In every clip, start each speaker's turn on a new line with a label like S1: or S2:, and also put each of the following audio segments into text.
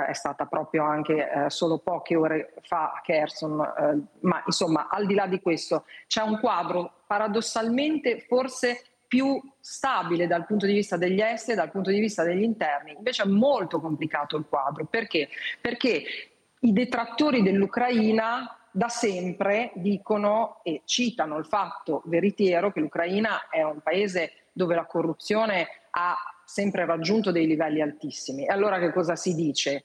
S1: è stata proprio anche solo poche ore fa a Kherson, ma insomma al di là di questo c'è un quadro paradossalmente forse più stabile dal punto di vista degli esteri e dal punto di vista degli interni. Invece è molto complicato il quadro. Perché? Perché i detrattori dell'Ucraina da sempre dicono e citano il fatto veritiero che l'Ucraina è un paese dove la corruzione ha sempre raggiunto dei livelli altissimi. E allora che cosa si dice?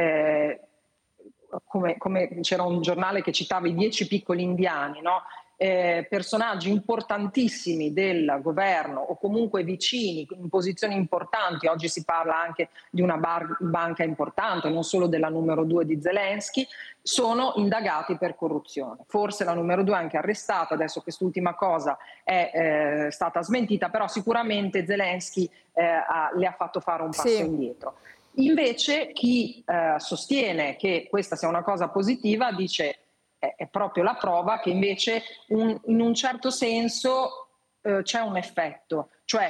S1: Come c'era un giornale che citava i 10 piccoli indiani, no? Personaggi importantissimi del governo o comunque vicini in posizioni importanti, oggi si parla anche di una banca importante, non solo della numero 2 di Zelensky, sono indagati per corruzione. Forse la numero 2 è anche arrestata, adesso quest'ultima cosa è stata smentita, però sicuramente Zelensky le ha fatto fare un passo indietro. Invece chi sostiene che questa sia una cosa positiva dice è proprio la prova che invece in un certo senso c'è un effetto, cioè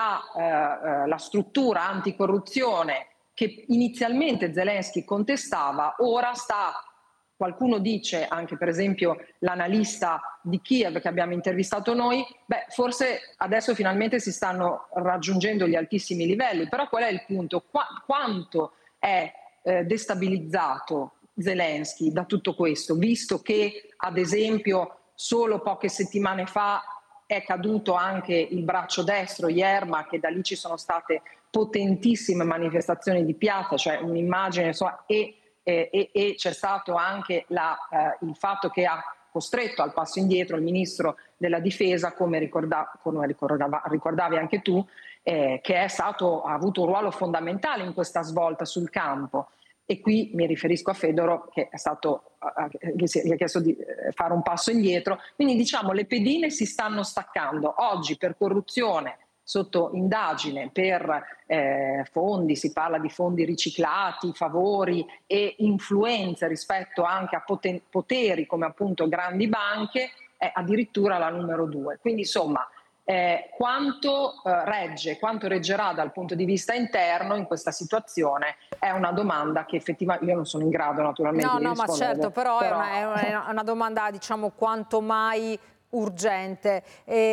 S1: la struttura anticorruzione che inizialmente Zelensky contestava, ora qualcuno dice, anche per esempio l'analista di Kiev che abbiamo intervistato noi, forse adesso finalmente si stanno raggiungendo gli altissimi livelli, però qual è il punto? Quanto è destabilizzato Zelensky da tutto questo, visto che ad esempio solo poche settimane fa è caduto anche il braccio destro, Yermak, che da lì ci sono state potentissime manifestazioni di piazza, cioè un'immagine, insomma, e c'è stato anche il fatto che ha costretto al passo indietro il ministro della difesa, come ricordavi anche tu, che ha avuto un ruolo fondamentale in questa svolta sul campo. E qui mi riferisco a Fedorov che gli ha chiesto di fare un passo indietro. Quindi diciamo le pedine si stanno staccando. Oggi per corruzione sotto indagine per fondi, si parla di fondi riciclati, favori e influenze rispetto anche a poteri come appunto grandi banche, è addirittura la numero 2. Quindi insomma quanto reggerà dal punto di vista interno in questa situazione è una domanda che effettivamente io non sono in grado naturalmente di rispondere.
S2: Ma certo, però è una domanda diciamo quanto mai urgente.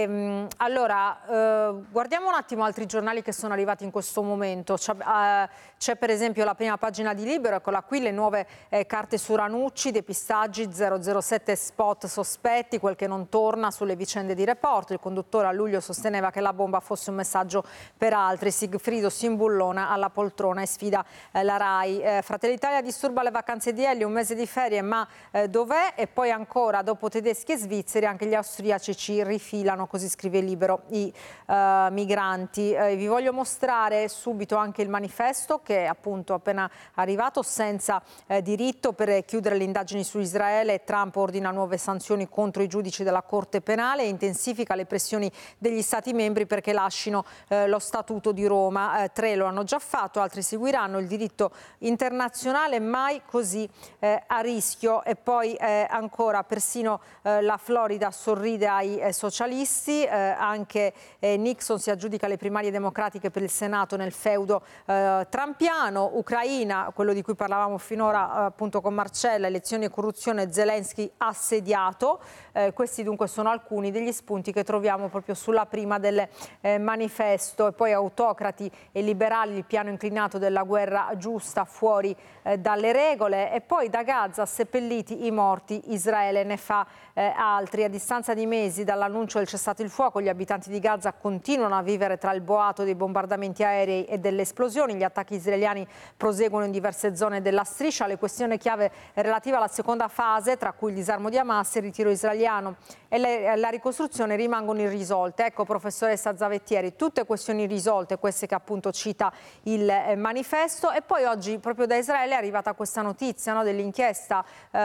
S2: Allora, guardiamo un attimo altri giornali che sono arrivati in questo momento. C'è per esempio la prima pagina di Libero, eccola qui, le nuove carte su Ranucci, depistaggi 007 spot sospetti, quel che non torna sulle vicende di Report. Il conduttore a luglio sosteneva che la bomba fosse un messaggio per altri. Sigfrido si imbullona alla poltrona e sfida la RAI. Fratelli d'Italia disturba le vacanze di Elio, un mese di ferie, ma dov'è? E poi ancora, dopo tedeschi e svizzeri, anche gli austriaci ci rifilano, così scrive Libero, i migranti. Vi voglio mostrare subito anche il manifesto che è appunto appena arrivato, senza diritto per chiudere le indagini su Israele. Trump ordina nuove sanzioni contro i giudici della Corte Penale e intensifica le pressioni degli Stati membri perché lasciano lo Statuto di Roma. 3 lo hanno già fatto, altri seguiranno. Il diritto internazionale mai così a rischio. E poi ancora persino la Florida sorride ai socialisti, anche Nixon si aggiudica le primarie democratiche per il Senato nel feudo trumpiano. Ucraina, quello di cui parlavamo finora appunto con Marcella, elezioni e corruzione, Zelensky assediato. Questi dunque sono alcuni degli spunti che troviamo proprio sulla prima del manifesto. E poi autocrati e liberali, il piano inclinato della guerra giusta fuori dalle regole. E poi da Gaza seppelliti i morti, Israele ne fa altri. A distanza di mesi dall'annuncio del cessate il fuoco, gli abitanti di Gaza continuano a vivere tra il boato dei bombardamenti aerei e delle esplosioni. Gli attacchi israeliani proseguono in diverse zone della striscia. Le questioni chiave relative alla seconda fase, tra cui il disarmo di Hamas, il ritiro israeliano e la ricostruzione, rimangono irrisolte. Ecco, professoressa Zavettieri, tutte questioni irrisolte, queste che appunto cita il manifesto. E poi oggi proprio da Israele è arrivata questa notizia, no, dell'inchiesta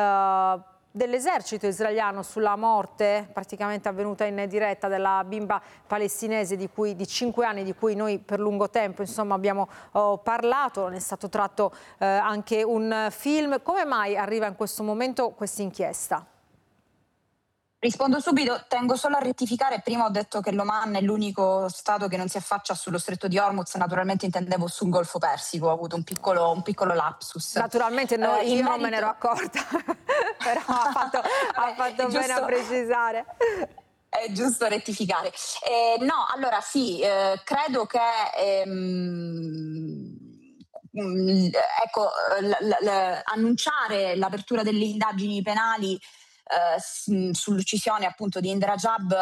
S2: dell'esercito israeliano sulla morte praticamente avvenuta in diretta della bimba palestinese di 5 anni, di cui noi per lungo tempo insomma abbiamo parlato. Ne è stato tratto anche un film. Come mai arriva in questo momento questa inchiesta?
S3: Rispondo subito, tengo solo a rettificare, prima ho detto che l'Oman è l'unico stato che non si affaccia sullo stretto di Hormuz, naturalmente intendevo sul Golfo Persico, ho avuto un piccolo lapsus.
S2: Naturalmente io non me ne ero accorta, però ha fatto bene a precisare.
S3: È giusto rettificare. No, allora sì, credo che ecco, annunciare l'apertura delle indagini penali sull'uccisione appunto di Indra Jab,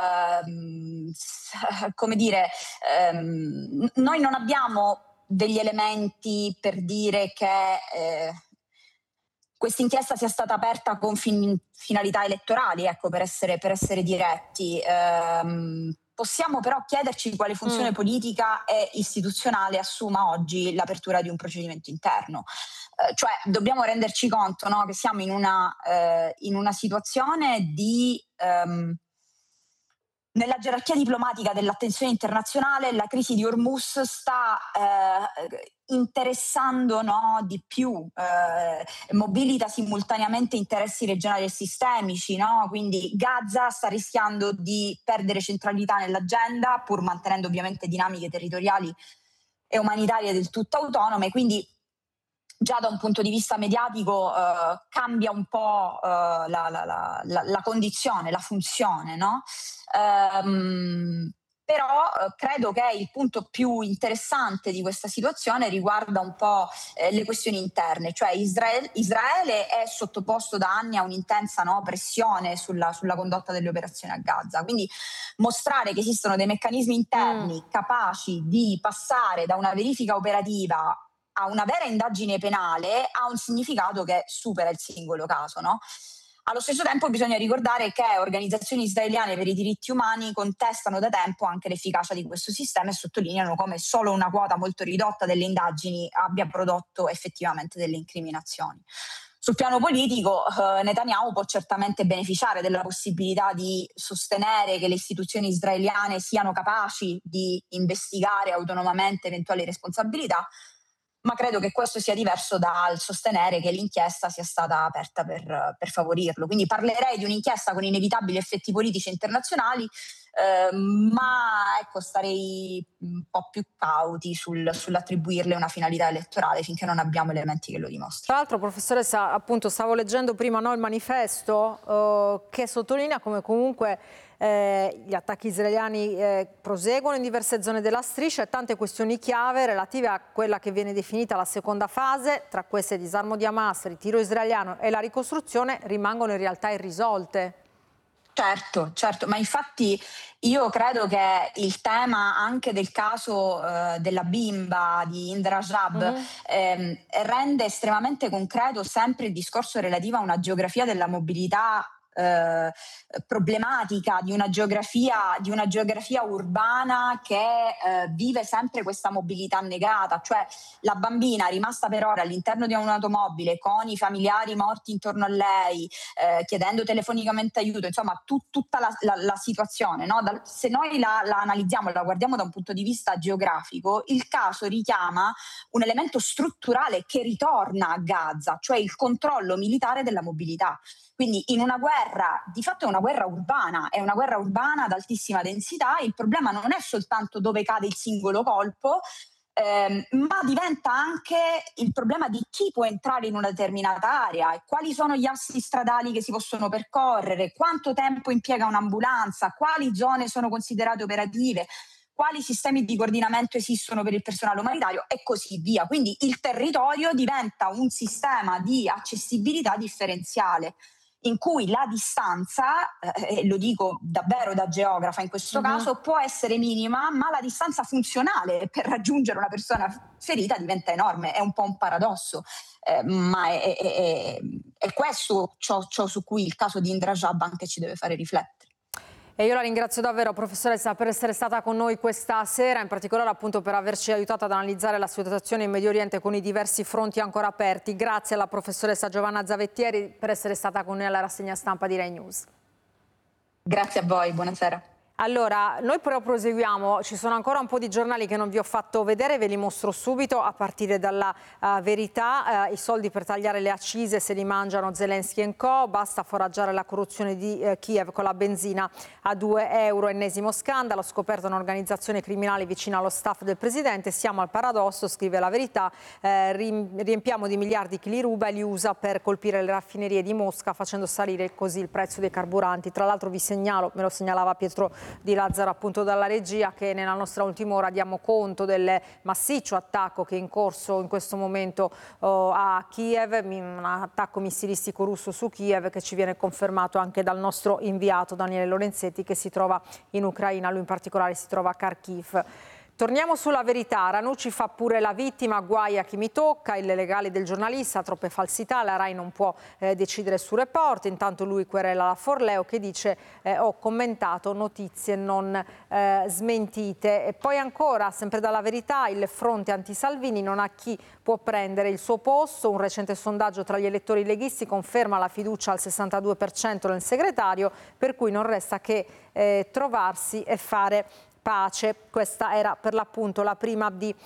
S3: come dire, noi non abbiamo degli elementi per dire che questa inchiesta sia stata aperta con finalità elettorali, ecco, per essere diretti. Possiamo però chiederci quale funzione politica e istituzionale assuma oggi l'apertura di un procedimento interno. Cioè dobbiamo renderci conto, no, che siamo in una situazione di... nella gerarchia diplomatica dell'attenzione internazionale la crisi di Hormuz sta interessando, no, di più, mobilita simultaneamente interessi regionali e sistemici, no? Quindi Gaza sta rischiando di perdere centralità nell'agenda, pur mantenendo ovviamente dinamiche territoriali e umanitarie del tutto autonome, quindi già da un punto di vista mediatico cambia un po' la condizione, la funzione, no? Però credo che il punto più interessante di questa situazione riguarda un po' le questioni interne, cioè Israele è sottoposto da anni a un'intensa, no, pressione sulla condotta delle operazioni a Gaza, quindi mostrare che esistono dei meccanismi interni capaci di passare da una verifica operativa a una vera indagine penale ha un significato che supera il singolo caso, no? Allo stesso tempo bisogna ricordare che organizzazioni israeliane per i diritti umani contestano da tempo anche l'efficacia di questo sistema e sottolineano come solo una quota molto ridotta delle indagini abbia prodotto effettivamente delle incriminazioni. Sul piano politico Netanyahu può certamente beneficiare della possibilità di sostenere che le istituzioni israeliane siano capaci di investigare autonomamente eventuali responsabilità, ma credo che questo sia diverso dal sostenere che l'inchiesta sia stata aperta per favorirlo. Quindi parlerei di un'inchiesta con inevitabili effetti politici internazionali, ma ecco, starei un po' più cauti sull'attribuirle una finalità elettorale finché non abbiamo elementi che lo dimostrano.
S2: Tra l'altro, professoressa, appunto stavo leggendo prima, no, il manifesto che sottolinea come comunque gli attacchi israeliani proseguono in diverse zone della striscia e tante questioni chiave relative a quella che viene definita la seconda fase, tra queste disarmo di Hamas, ritiro israeliano e la ricostruzione, rimangono in realtà irrisolte.
S3: Certo, ma infatti io credo che il tema anche del caso della bimba di Indra Jab rende estremamente concreto sempre il discorso relativo a una geografia della mobilità problematica, di una geografia urbana che vive sempre questa mobilità negata, cioè la bambina rimasta per ore all'interno di un'automobile con i familiari morti intorno a lei, chiedendo telefonicamente aiuto, insomma tutta la situazione, no? Se noi la analizziamo e la guardiamo da un punto di vista geografico, il caso richiama un elemento strutturale che ritorna a Gaza, cioè il controllo militare della mobilità. Quindi in una guerra, di fatto è una guerra urbana ad altissima densità. Il problema non è soltanto dove cade il singolo colpo, ma diventa anche il problema di chi può entrare in una determinata area e quali sono gli assi stradali che si possono percorrere, quanto tempo impiega un'ambulanza, quali zone sono considerate operative, quali sistemi di coordinamento esistono per il personale umanitario e così via. Quindi il territorio diventa un sistema di accessibilità differenziale, in cui la distanza, e lo dico davvero da geografa in questo caso, può essere minima, ma la distanza funzionale per raggiungere una persona ferita diventa enorme. È un po' un paradosso, ma è questo ciò su cui il caso di Indra Jab anche ci deve fare riflettere.
S2: E io la ringrazio davvero, professoressa, per essere stata con noi questa sera, in particolare appunto per averci aiutato ad analizzare la situazione in Medio Oriente con i diversi fronti ancora aperti. Grazie alla professoressa Giovanna Zavettieri per essere stata con noi alla rassegna stampa di Rai News.
S3: Grazie a voi, buonasera.
S2: Allora, noi però proseguiamo, ci sono ancora un po' di giornali che non vi ho fatto vedere, ve li mostro subito, a partire dalla Verità. I soldi per tagliare le accise se li mangiano Zelensky & Co, basta foraggiare la corruzione di Kiev con la benzina a 2 euro, ennesimo scandalo, scoperta un'organizzazione criminale vicina allo staff del presidente, siamo al paradosso, scrive la Verità, riempiamo di miliardi chi li ruba e li usa per colpire le raffinerie di Mosca facendo salire così il prezzo dei carburanti. Tra l'altro vi segnalo, me lo segnalava Pietro Di Lazzaro appunto dalla regia, che nella nostra ultima ora diamo conto del massiccio attacco che è in corso in questo momento a Kiev, un attacco missilistico russo su Kiev che ci viene confermato anche dal nostro inviato Daniele Lorenzetti, che si trova in Ucraina, lui in particolare si trova a Kharkiv. Torniamo sulla Verità, Ranucci fa pure la vittima, guai a chi mi tocca, il legale del giornalista, troppe falsità, la RAI non può decidere su Report, intanto lui querela la Forleo che dice ho commentato notizie non smentite. E poi ancora, sempre dalla Verità, il fronte anti-Salvini non ha chi può prendere il suo posto, un recente sondaggio tra gli elettori leghisti conferma la fiducia al 62% nel segretario, per cui non resta che trovarsi e fare pace. Questa era per l'appunto la prima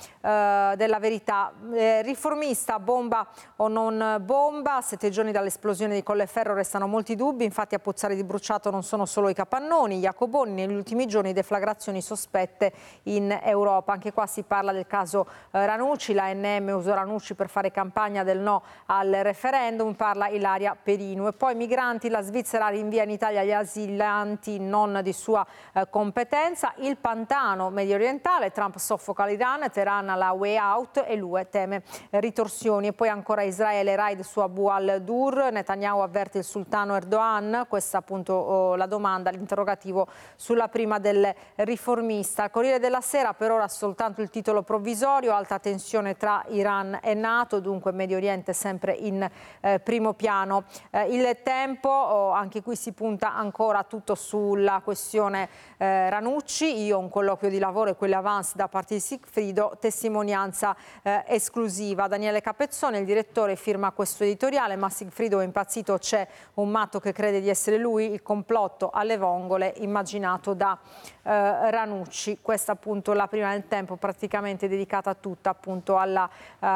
S2: della Verità. Riformista, bomba o non bomba? 7 giorni dall'esplosione di Colleferro restano molti dubbi, infatti a puzzare di bruciato non sono solo i capannoni, Jacoboni, negli ultimi giorni deflagrazioni sospette in Europa. Anche qua si parla del caso Ranucci, l'ANM usò Ranucci per fare campagna del no al referendum, parla Ilaria Perinu. E poi migranti, la Svizzera rinvia in Italia gli asilanti non di sua competenza, il pantano medio orientale, Trump soffoca l'Iran, Teheran la way out e l'UE teme ritorsioni. E poi ancora Israele, raid su Abu al-Dur, Netanyahu avverte il sultano Erdogan, questa appunto la domanda, l'interrogativo sulla prima del Riformista. Corriere della Sera per ora soltanto il titolo provvisorio, alta tensione tra Iran e NATO, dunque Medio Oriente sempre in primo piano. Il Tempo, anche qui si punta ancora tutto sulla questione Ranucci, io un colloquio di lavoro e quelle avance da parte di Sigfrido, testimonianza esclusiva. Daniele Capezzone, il direttore, firma questo editoriale, ma Sigfrido è impazzito, c'è un matto che crede di essere lui, il complotto alle vongole immaginato da Ranucci. Questa appunto la prima del Tempo, praticamente dedicata tutta appunto al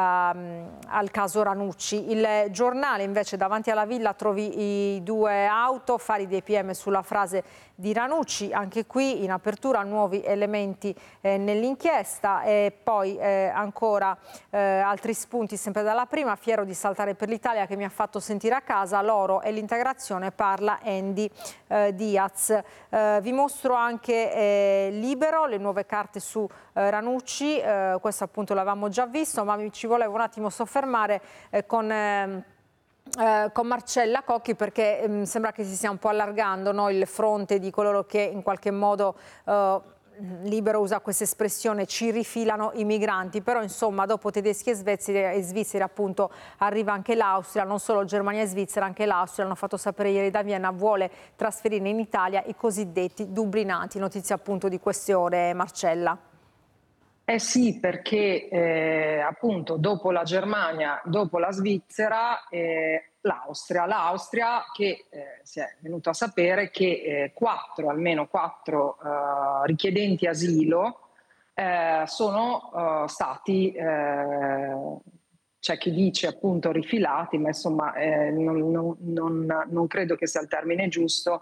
S2: caso Ranucci. Il Giornale invece, davanti alla villa trovi i 2 auto, fari dei PM sulla frase di Ranucci, anche qui in apertura nuovi elementi nell'inchiesta. E poi ancora altri spunti sempre dalla prima, fiero di saltare per l'Italia che mi ha fatto sentire a casa, l'oro e l'integrazione, parla Andy Diaz. Vi mostro anche Libero, le nuove carte su Ranucci, questo appunto l'avevamo già visto, ma ci volevo un attimo soffermare con Marcella Cocchi, perché sembra che si stia un po' allargando, no, il fronte di coloro che in qualche modo Libero usa questa espressione, ci rifilano i migranti, però insomma dopo tedeschi e svizzeri appunto arriva anche l'Austria, non solo Germania e Svizzera, anche l'Austria, hanno fatto sapere ieri da Vienna, vuole trasferire in Italia i cosiddetti dublinati. Notizia appunto di queste ore, Marcella.
S1: Eh sì, perché appunto dopo la Germania, dopo la Svizzera, l'Austria che si è venuto a sapere che almeno quattro richiedenti asilo sono stati, c'è chi dice appunto rifilati, ma insomma non credo che sia il termine giusto,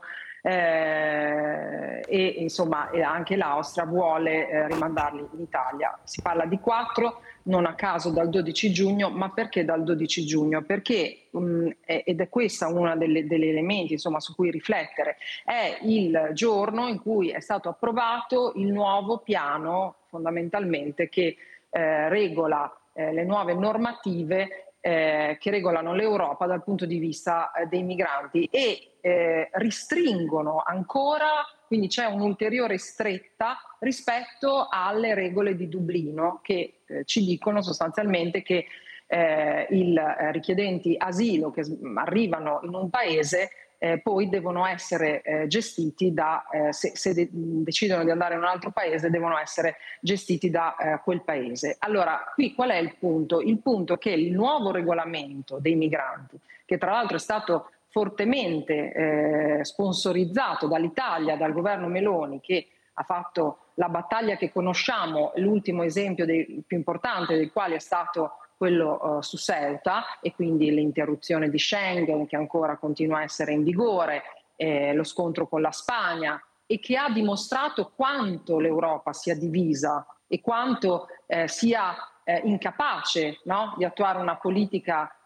S1: e insomma anche l'Austria vuole rimandarli in Italia. Si parla di 4, non a caso dal 12 giugno, ma perché dal 12 giugno? Perché, ed è questa una degli elementi insomma, su cui riflettere, è il giorno in cui è stato approvato il nuovo piano fondamentalmente che regola le nuove normative che regolano l'Europa dal punto di vista dei migranti e ristringono ancora, quindi c'è un'ulteriore stretta rispetto alle regole di Dublino che ci dicono sostanzialmente che i richiedenti asilo che arrivano in un paese poi devono essere gestiti se decidono di andare in un altro paese, devono essere gestiti da quel paese. Allora, qui qual è il punto? Il punto è che il nuovo regolamento dei migranti, che tra l'altro è stato fortemente sponsorizzato dall'Italia, dal governo Meloni, che ha fatto la battaglia che conosciamo, l'ultimo esempio più importante del quale è stato quello su Ceuta, e quindi l'interruzione di Schengen, che ancora continua a essere in vigore, lo scontro con la Spagna, e che ha dimostrato quanto l'Europa sia divisa e quanto sia incapace, no, di attuare una politica